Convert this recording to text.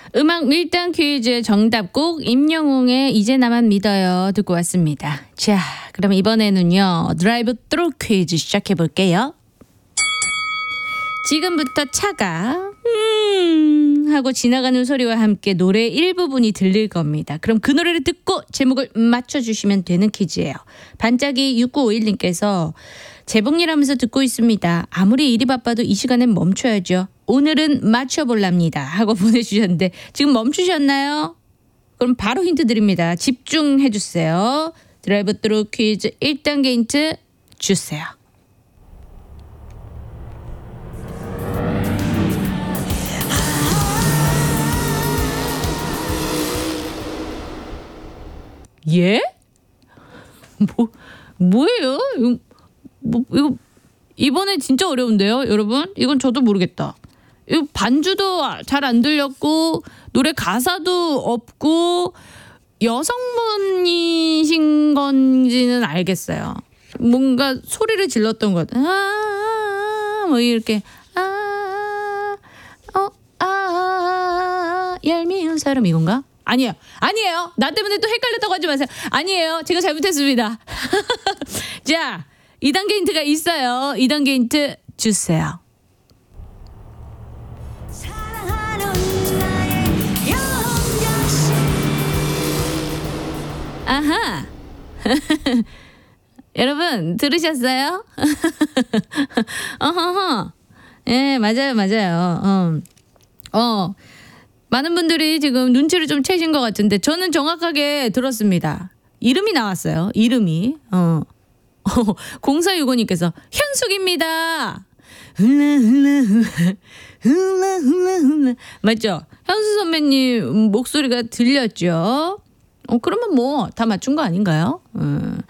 음악 밀당 퀴즈 정답곡 임영웅의 이제 나만 믿어요 듣고 왔습니다. 자, 그럼 이번에는요 드라이브 트루 퀴즈 시작해 볼게요. 지금부터 차가 하고 지나가는 소리와 함께 노래 일부분이 들릴 겁니다. 그럼 그 노래를 듣고 제목을 맞춰주시면 되는 퀴즈예요. 반짝이 6951님께서 재봉일하면서 듣고 있습니다. 아무리 일이 바빠도 이 시간엔 멈춰야죠. 오늘은 맞춰볼랍니다 하고 보내주셨는데 지금 멈추셨나요? 그럼 바로 힌트 드립니다. 집중해 주세요. 드라이브 트루 퀴즈 1단계 힌트 주세요. 예? 뭐예요? 이거 이번에 진짜 어려운데요, 여러분? 이건 저도 모르겠다. 이거 반주도 잘 안 들렸고 노래 가사도 없고 여성분이신 건지는 알겠어요. 뭔가 소리를 질렀던 것 같아요. 뭐 이렇게 얄미운 사람 이건가? 아니에요. 나 때문에 또 헷갈렸다고 하지 마세요. 아니에요. 제가 잘못했습니다. 자, 2단계 힌트가 있어요. 2단계 힌트 주세요. 아하. 여러분 들으셨어요? 어허허. 예, 맞아요. 많은 분들이 지금 눈치를 좀 채신 것 같은데 저는 정확하게 들었습니다. 이름이 나왔어요. 이름이. 0465님께서 현숙입니다. 맞죠? 현수 선배님 목소리가 들렸죠? 그러면 뭐 다 맞춘 거 아닌가요?